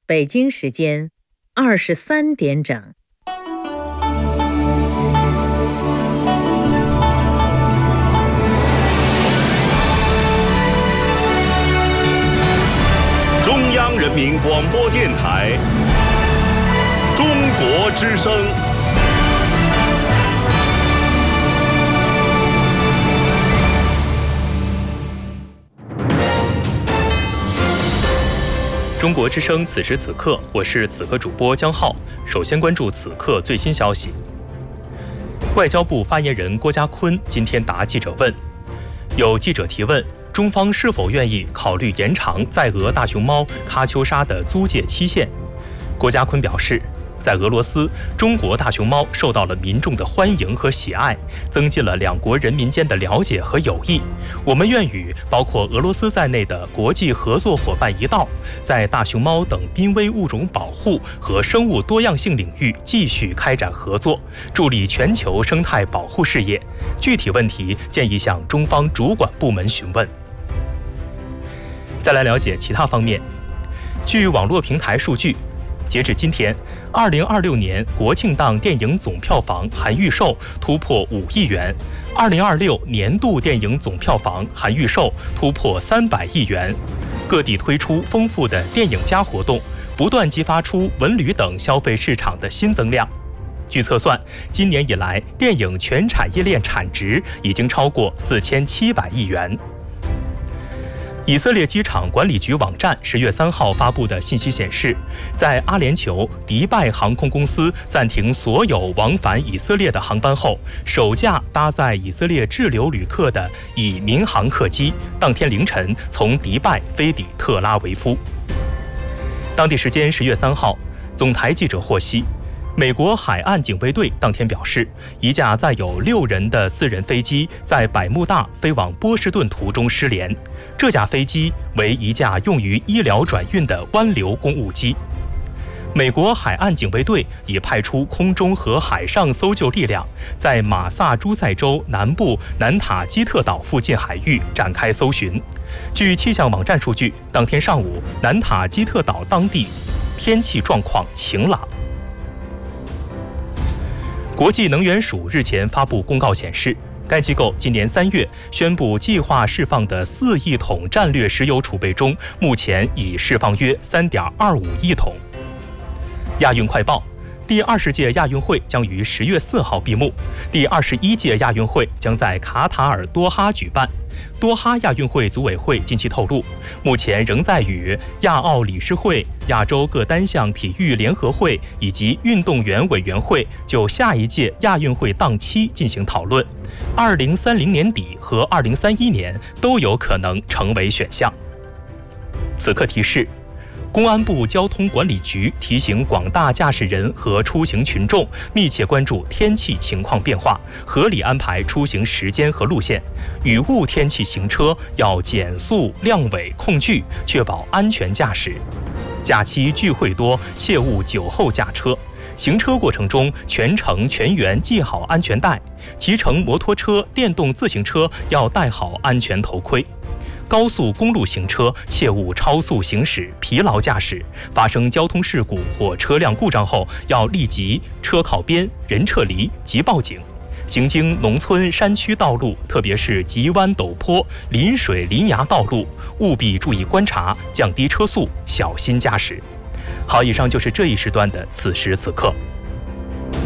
北京时间23点整。 中央人民广播电台中国之声。 中国之声，此时此刻，我是此刻主播江浩。首先关注此刻最新消息。外交部发言人郭家坤今天答记者问，有记者提问中方是否愿意考虑延长在俄大熊猫喀秋莎的租借期限。郭家坤表示，在俄罗斯，中国大熊猫受到了民众的欢迎和喜爱，增进了两国人民间的了解和友谊。我们愿与包括俄罗斯在内的国际合作伙伴一道，在大熊猫等濒危物种保护和生物多样性领域继续开展合作，助力全球生态保护事业。具体问题建议向中方主管部门询问。再来了解其他方面。据网络平台数据，截至今天，2026年国庆档电影总票房含预售突破5亿元，2026年度电影总票房含预售突破300亿元。各地推出丰富的电影加活动，不断激发出文旅等消费市场的新增量。据测算，今年以来电影全产业链产值已经超过4700亿元。以色列机场管理局网站10月3号发布的信息显示，在阿联酋迪拜航空公司暂停所有往返以色列的航班后，首架搭载以色列滞留旅客的以民航客机当天凌晨从迪拜飞抵特拉维夫。当地时间10月3号，总台记者获悉，美国海岸警卫队当天表示，一架载有6人的私人飞机在百慕大飞往波士顿途中失联。这架飞机为一架用于医疗转运的湾流公务机。美国海岸警卫队已派出空中和海上搜救力量，在马萨诸塞州南部南塔基特岛附近海域展开搜寻。据气象网站数据，当天上午南塔基特岛当地天气状况晴朗。国际能源署日前发布公告显示，该机构今年3月宣布计划释放的4亿桶战略石油储备中，目前已释放约3.25亿桶。亚运快报：第20届亚运会将于10月4号闭幕，第21届亚运会将在卡塔尔多哈举办。多哈亚运会组委会近期透露，目前仍在与亚奥理事会、亚洲各单项体育联合会以及运动员委员会就下一届亚运会档期进行讨论，2030年底和2031年都有可能成为选项。此刻提示，公安部交通管理局提醒广大驾驶人和出行群众密切关注天气情况变化，合理安排出行时间和路线。雨雾天气行车要减速亮尾控距，确保安全驾驶。假期聚会多，切勿酒后驾车。行车过程中全程全员系好安全带，骑乘摩托车、电动自行车要戴好安全头盔。高速公路行车切勿超速行驶、疲劳驾驶。发生交通事故或车辆故障后，要立即车靠边、人撤离及报警。行经农村山区道路，特别是急弯陡坡、临水临崖道路，务必注意观察，降低车速，小心驾驶。好，以上就是这一时段的此时此刻。